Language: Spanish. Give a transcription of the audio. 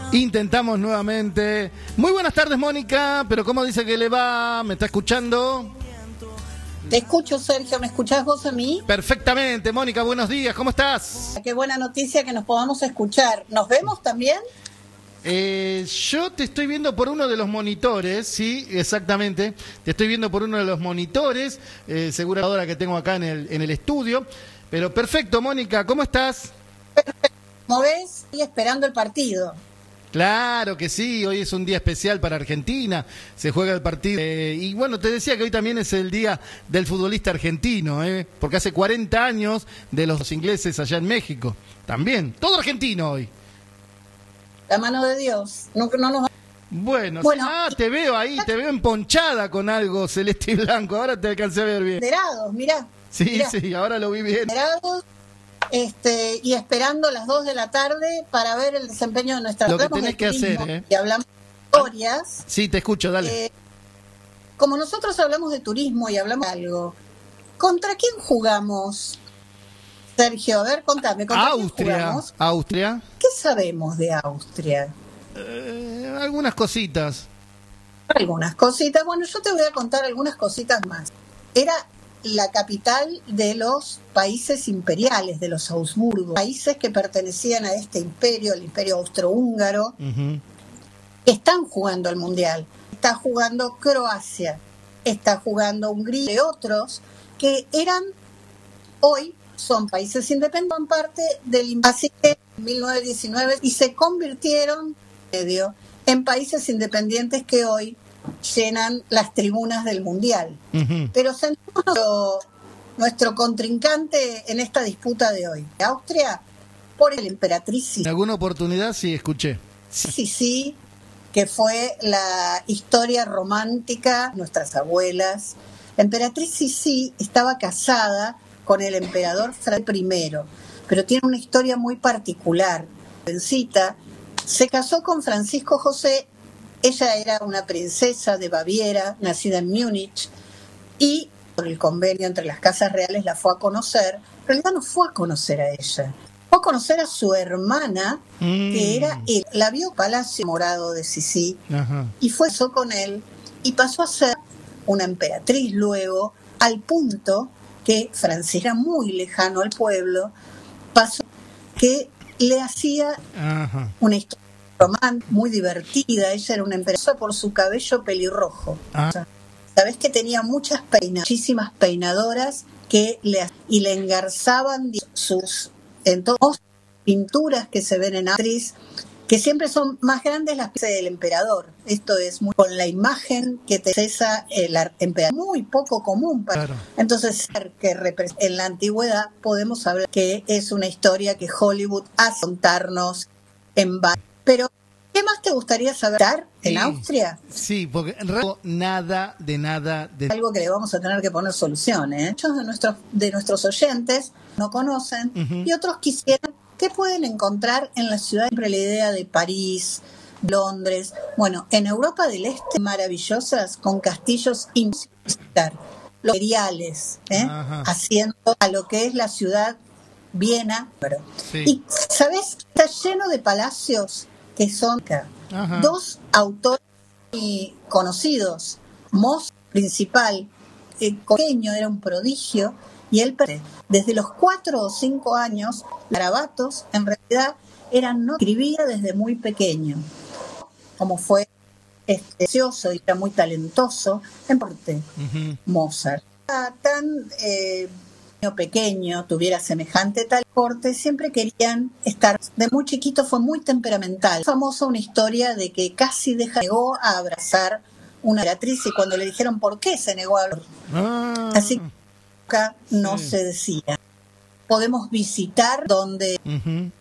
Intentamos nuevamente. Muy buenas tardes, Mónica, pero ¿cómo dice que le va? ¿Me está escuchando? Te escucho, Sergio. ¿Me escuchás vos a mí? Perfectamente, Mónica, buenos días, ¿cómo estás? Qué buena noticia que nos podamos escuchar. ¿Nos vemos también? Yo te estoy viendo por uno de los monitores, sí, exactamente. Te estoy viendo por uno de los monitores, aseguradora que tengo acá en el estudio. Pero perfecto, Mónica, ¿cómo estás? Como ves, estoy esperando el partido. Claro que sí, hoy es un día especial para Argentina, se juega el partido. Y bueno, te decía que hoy también es el día del futbolista argentino, porque hace 40 años de los ingleses allá en México. También, todo argentino hoy. La mano de Dios. No nos... Bueno, te veo ahí, te veo emponchada con algo celeste y blanco, ahora te alcancé a ver bien. Enterados, mirá. Sí, mirá. Sí, ahora lo vi bien. Enterados. Y esperando las 2 de la tarde para ver el desempeño de nuestra... Lo que tenés que hacer, Y hablamos de historias. Sí, te escucho, dale. Como nosotros hablamos de turismo y hablamos de algo, ¿contra quién jugamos, Sergio? A ver, contame. ¿Contra quién jugamos? Austria. ¿Qué sabemos de Austria? Algunas cositas. Algunas cositas. Bueno, yo te voy a contar algunas cositas más. Era la capital de los países imperiales, de los Augsburgos, países que pertenecían a este imperio, el imperio austrohúngaro, están jugando al Mundial. Está jugando Croacia, está jugando Hungría y otros que hoy son países independientes, son parte del así que en 1919 y se convirtieron en países independientes que hoy llenan las tribunas del Mundial. Pero sentimos nuestro contrincante en esta disputa de hoy. Austria, por el emperatriz. En alguna oportunidad sí escuché. Sí, que fue la historia romántica de nuestras abuelas. La emperatriz Sisi estaba casada con el emperador Fray I, pero tiene una historia muy particular. Se casó con Francisco José. Ella era una princesa de Baviera, nacida en Múnich, y por el convenio entre las casas reales la fue a conocer. En realidad no fue a conocer a ella, fue a conocer a su hermana, que era él. La vio Palacio Morado de Sisi, y fue eso con él, y pasó a ser una emperatriz luego, al punto que Francisco era muy lejano al pueblo, pasó que le hacía una historia romántica, muy divertida. Ella era una emperatriz por su cabello pelirrojo. Sabés que tenía muchísimas peinadoras que le engarzaban sus pinturas que se ven en actriz, que siempre son más grandes las del emperador. Esto es muy, con la imagen que te cesa el emperador, muy poco común. Claro. Entonces, que en la antigüedad podemos hablar que es una historia que Hollywood hace contarnos en varios. Pero, ¿qué más te gustaría saber en Austria? Sí, porque nada de... Algo que le vamos a tener que poner solución, ¿eh? Muchos de nuestros oyentes no conocen y otros quisieran. ¿Qué pueden encontrar en la ciudad? Siempre la idea de París, Londres. Bueno, en Europa del Este, maravillosas, con castillos imposibles, los imperiales, haciendo a lo que es la ciudad Viena. Y, ¿sabés? Está lleno de palacios que son dos autores conocidos. Mozart, principal, pequeño, era un prodigio, y él, desde los 4 o 5 años, garabatos, en realidad, no escribía desde muy pequeño. Como fue precioso y era muy talentoso, en parte, Mozart. Tan pequeño, tuviera semejante tal corte, siempre querían estar. De muy chiquito fue muy temperamental. Famosa una historia de que casi negó a abrazar una emperatriz, y cuando le dijeron por qué se negó a abrazar. Así que no se decía. Podemos visitar donde